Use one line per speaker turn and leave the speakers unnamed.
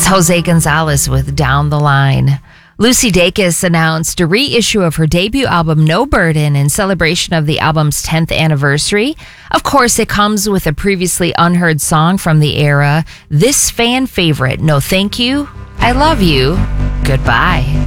It's Jose Gonzalez with Down the Line. Lucy Dacus announced a reissue of her debut album, No Burden, in celebration of the album's 10th anniversary. Of course, it comes with a previously unheard song from the era, this fan favorite, No Thank You, I Love You, Goodbye.